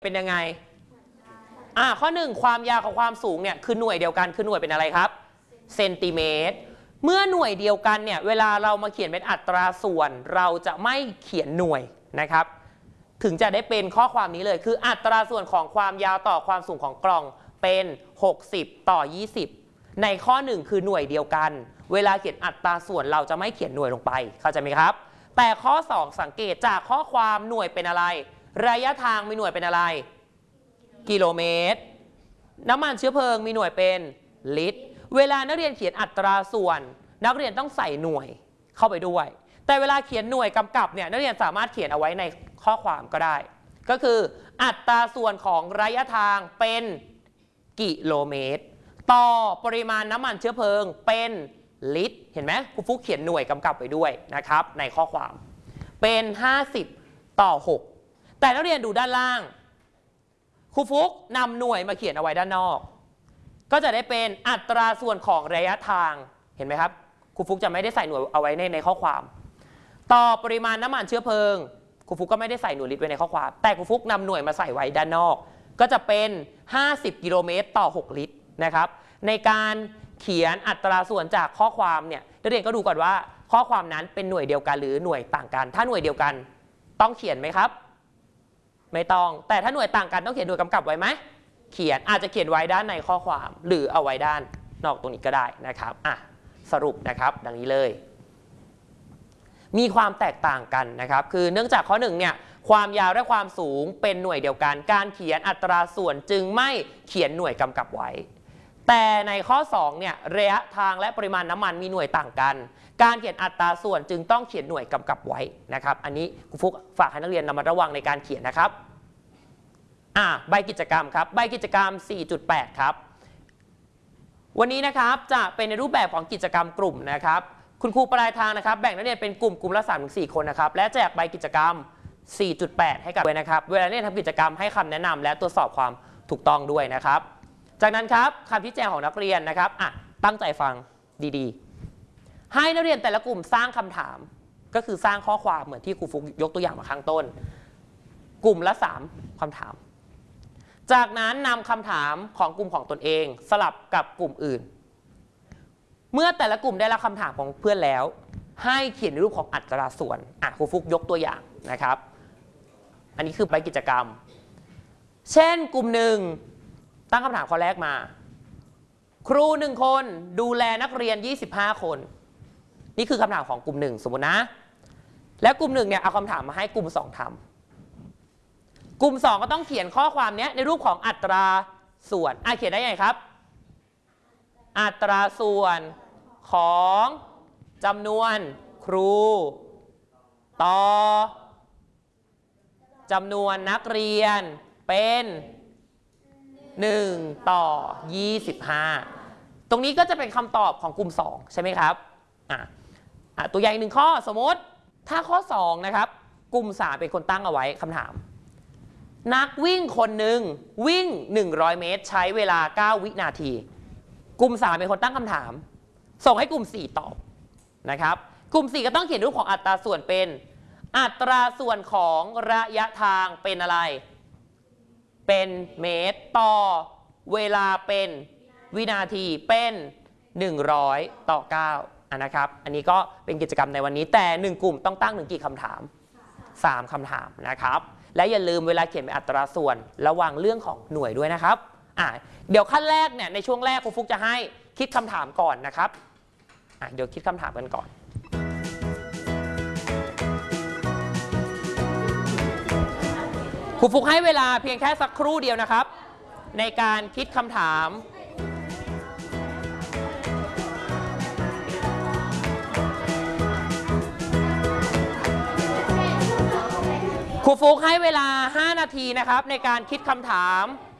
เป็นยังไงข้อ1ความยาวกับความสูงเนี่ยคือหน่วยเดียวกันคือหน่วยเป็นอะไรครับเซนติเมตรเมื่อหน่วยเดียวกันเนี่ยเวลาเรามาเขียนเป็นอัตราส่วนเราจะไม่เขียนหน่วยนะครับถึงจะได้เป็นข้อความนี้เลยคืออัตราส่วนของความยาวต่อความสูงของกล่องเป็น60ต่อ20ในข้อ1คือหน่วยเดียวกันเวลาเขียนอัตราส่วนเราจะไม่เขียนหน่วยลงไปเข้าใจไหมครับแต่ข้อ2สังเกตจากข้อความหน่วยเป็นอะไรระยะทางมีหน่วยเป็นอะไรกิโลเมตรน้ำมันเชื้อเพลิงมีหน่วยเป็นลิตรเวลานักเรียนเขียนอัตราส่วนนักเรียนต้องใส่หน่วยเข้าไปด้วยแต่เวลาเขียนหน่วยกำกับเนี่ยนักเรียนสามารถเขียนเอาไว้ในข้อความก็ได้ก็คืออัตราส่วนของระยะทางเป็นกิโลเมตรต่อปริมาณน้ำมันเชื้อเพลิงเป็นลิตรเห็นไหมครูฟุกเขียนหน่วยกำกับไปด้วยนะครับในข้อความเป็น50ต่อ6แต่นักเรียนดูด้านล่างครูฟุกนำหน่วยมาเขียนเอาไว้ด้านนอกก็จะได้เป็นอัตราส่วนของระยะทางเห็นไหมครับครูฟุกจะไม่ได้ใส่หน่วยเอาไว้ในข้อความต่อปริมาณน้ำมันเชื้อเพลิงครูฟุกก็ไม่ได้ใส่หน่วยลิตรไว้ในข้อความแต่ครูฟุกนำหน่วยมาใส่ไว้ด้านนอกก็จะเป็น50กิโลเมตรต่อ6ลิตรนะครับในการเขียนอัตราส่วนจากข้อความเนี่ยนักเรียนก็ดูก่อนว่าข้อความนั้นเป็นหน่วยเดียวกันหรือหน่วยต่างกันถ้าหน่วยเดียวกันต้องเขียนไหมครับไม่ต้องแต่ถ้าหน่วยต่างกันต้องเขียนหน่วยกำกับไว้ไหมเขียนอาจจะเขียนไว้ด้านในข้อความหรือเอาไว้ด้านนอกตรงนี้ก็ได้นะครับสรุปนะครับดังนี้เลยมีความแตกต่างกันนะครับคือเนื่องจากข้อ1เนี่ยความยาวและความสูงเป็นหน่วยเดียวกันการเขียนอัตราส่วนจึงไม่เขียนหน่วยกำกับไว้แต่ในข้อ2เนี่ยระยะทางและปริมาณน้ำมันมีหน่วยต่างกันการเขียนอัตราส่วนจึงต้องเขียนหน่วยกำกับไว้นะครับอันนี้ครูฟุกฝากให้นักเรียนระมัดระวังในการเขียนนะครับใบกิจกรรมครับใบกิจกรรม 4.8 ครับวันนี้นะครับจะเป็นในรูปแบบของกิจกรรมกลุ่มนะครับคุณครูปลายทางนะครับแบ่งนักเรียนเป็นกลุ่มละ 3-4 คนนะครับและแจกใบกิจกรรม 4.8 ให้กับด้วยนะครับเวลาเรียนทำกิจกรรมให้คำแนะนำและตรวจสอบความถูกต้องด้วยนะครับจากนั้นครับคำชี้แจงของนักเรียนนะครับตั้งใจฟังดีๆให้นักเรียนแต่ละกลุ่มสร้างคำถามก็คือสร้างข้อความเหมือนที่ครูฟุกยกตัวอย่างมาข้างต้นกลุ่มละ3คำถามจากนั้นนำคำถามของกลุ่มของตนเองสลับกับกลุ่มอื่นเมื่อแต่ละกลุ่มได้รับคำถามของเพื่อนแล้วให้เขียนในรูปของอัตราส่วนครูฟุกยกตัวอย่างนะครับอันนี้คือใบกิจกรรมเช่นกลุ่มหนึ่งตั้งคำถามข้อแรกมาครู1คนดูแลนักเรียน25คนนี่คือคำถามของกลุ่ม1สมมตินะแล้วกลุ่ม1เนี่ยเอาคำถามมาให้กลุ่ม2ทำกลุ่ม2ก็ต้องเขียนข้อความนี้ในรูปของอัตราส่วนเขียนได้ยังไงครับอัตราส่วนของจำนวนครูต่อจำนวนนักเรียนเป็น1ต่อ25ตรงนี้ก็จะเป็นคำตอบของกลุ่ม2ใช่ไหมครับตัวอย่าง1ข้อสมมติถ้าข้อ2นะครับกลุ่ม3เป็นคนตั้งเอาไว้คำถามนักวิ่งคนหนึ่งวิ่ง100เมตรใช้เวลา9วินาทีกลุ่ม3เป็นคนตั้งคำถามส่งให้กลุ่ม4ตอบนะครับกลุ่ม4ก็ต้องเขียนรูปของอัตราส่วนเป็นอัตราส่วนของระยะทางเป็นอะไรเป็นเมตรต่อเวลาเป็นวินาทีเป็น100ต่อ9นะครับอันนี้ก็เป็นกิจกรรมในวันนี้แต่1กลุ่มต้องตั้งถึงกี่คำถาม3คำถามนะครับและอย่าลืมเวลาเขียนเป็นอัตราส่วนระวังเรื่องของหน่วยด้วยนะครับเดี๋ยวขั้นแรกเนี่ยในช่วงแรกครูฟุกจะให้คิดคำถามก่อนนะครับเดี๋ยวคิดคำถามกันก่อนครูฟุกให้เวลาเพียงแค่สักครู่เดียวนะครับในการคิดคำถามครูฟุกให้เวลา5นาทีนะครับในการคิดคำถาม